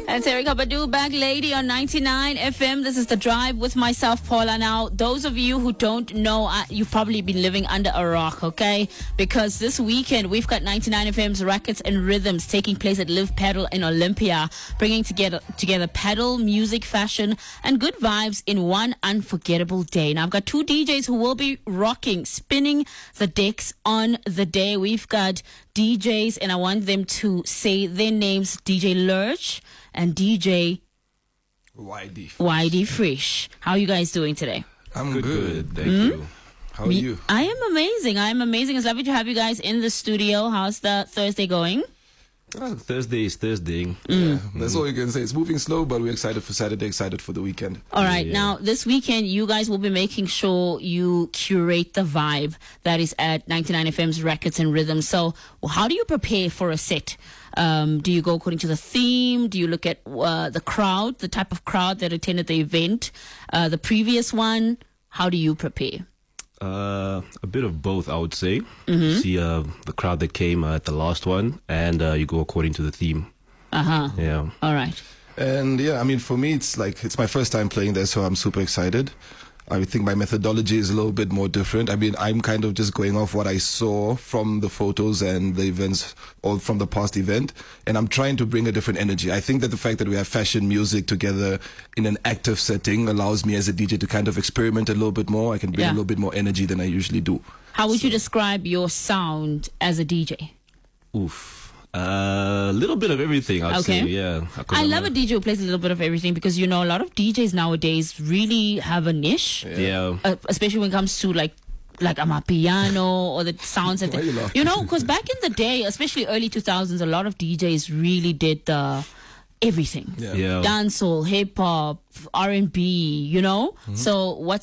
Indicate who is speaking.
Speaker 1: And Erykah Badu back, Lady, on 99 FM. This is The Drive with myself, Paula. Now, those of you who don't know, you've probably been living under a rock, okay? Because this weekend, we've got 99 FM's Records and Rhythms taking place at Live Pedal in Olympia, bringing together pedal, music, fashion, and good vibes in one unforgettable day. Now, I've got two DJs who will be rocking, spinning the decks on the day. We've got DJs, and I want them to say their names, DJ Lurch and DJ YD Fresh. How are you guys doing today?
Speaker 2: I'm good. Thank you. How are you?
Speaker 1: I am amazing. It's lovely to have you guys in the studio. How's the Thursday going?
Speaker 2: Thursday is Thursday.
Speaker 3: Yeah, that's all you can say. It's moving slow, but we're excited for Saturday, excited for the weekend.
Speaker 1: All right. Yeah. Now, this weekend, you guys will be making sure you curate the vibe that is at 99 FM's Records and Rhythms. So how do you prepare for a set? Do you go according to the theme? Do you look at the crowd, the type of crowd that attended the event, the previous one? How do you prepare?
Speaker 2: A bit of both, I would say. You see the crowd that came at the last one, and you go according to the theme. Yeah.
Speaker 1: All right.
Speaker 3: And yeah, I mean, for me, it's my first time playing there, so I'm super excited. I think my methodology is a little bit more different. I mean, I'm kind of just going off what I saw from the photos and the events, or from the past event, and I'm trying to bring a different energy. I think that the fact that we have fashion music together in an active setting allows me as a DJ to kind of experiment a little bit more. I can bring a little bit more energy than I usually do.
Speaker 1: How would you describe your sound as a DJ?
Speaker 2: A little bit of everything, I'd say, yeah.
Speaker 1: I love a DJ who plays a little bit of everything, because, you know, a lot of DJs nowadays really have a niche.
Speaker 2: Yeah.
Speaker 1: Especially when it comes to like amapiano or the sounds that you know, because back in the day, especially early 2000s, a lot of DJs really did the everything.
Speaker 2: Yeah.
Speaker 1: Dancehall, hip hop, R&B, you know? So what's